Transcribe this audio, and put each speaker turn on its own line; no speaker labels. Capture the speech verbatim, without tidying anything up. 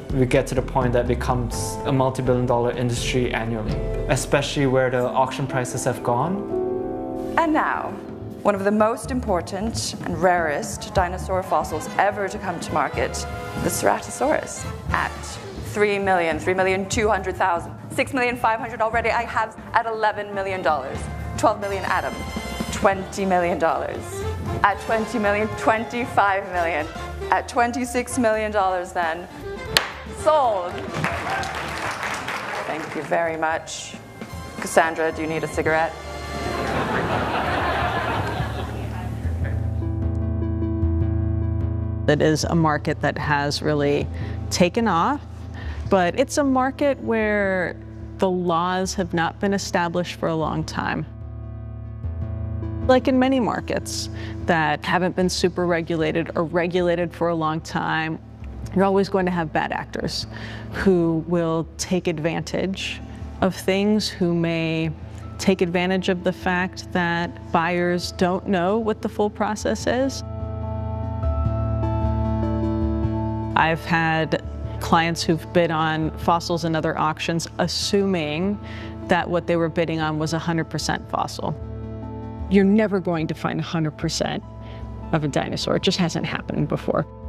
we get to the point that it becomes a multi-billion dollar industry annually, especially where the auction prices have gone.
And now, one of the most important and rarest dinosaur fossils ever to come to market, the Ceratosaurus, at three million, three million two hundred thousand, six million five hundred already. I have at eleven million dollars, twelve million Adam, twenty million dollars. At twenty million, twenty-five million. At twenty-six million dollars then, sold. Thank you very much. Cassandra, do you need a cigarette?
It is a market that has really taken off, but it's a market where the laws have not been established for a long time. Like in many markets that haven't been super regulated or regulated for a long time, you're always going to have bad actors who will take advantage of things, who may take advantage of the fact that buyers don't know what the full process is. I've had clients who've bid on fossils in other auctions assuming that what they were bidding on was one hundred percent fossil. You're never going to find one hundred percent of a dinosaur. It just hasn't happened before.